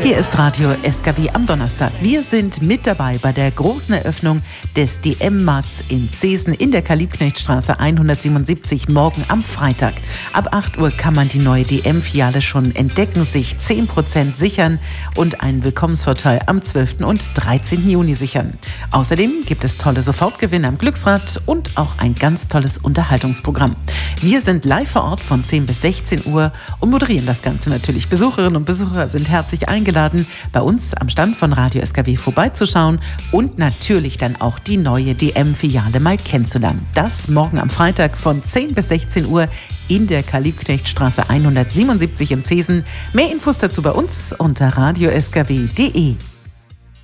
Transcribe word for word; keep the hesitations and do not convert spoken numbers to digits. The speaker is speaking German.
Hier ist Radio S K W am Donnerstag. Wir sind mit dabei bei der großen Eröffnung des D M-Markts in Seesen in der Karl-Liebknecht-Straße hundertsiebenundsiebzig morgen am Freitag. Ab acht Uhr kann man die neue D M-Filiale schon entdecken, sich zehn Prozent sichern und einen Willkommensvorteil am zwölften und dreizehnten Juni sichern. Außerdem gibt es tolle Sofortgewinne am Glücksrad und auch ein ganz tolles Unterhaltungsprogramm. Wir sind live vor Ort von zehn bis sechzehn Uhr und moderieren das Ganze natürlich. Besucherinnen und Besucher sind herzlich eingeladen, bei uns am Stand von Radio S K W vorbeizuschauen und natürlich dann auch die neue D M-Filiale mal kennenzulernen. Das morgen am Freitag von zehn bis sechzehn Uhr in der Karl-Liebknecht-Straße hundertsiebenundsiebzig in Seesen. Mehr Infos dazu bei uns unter radio s k w punkt d e.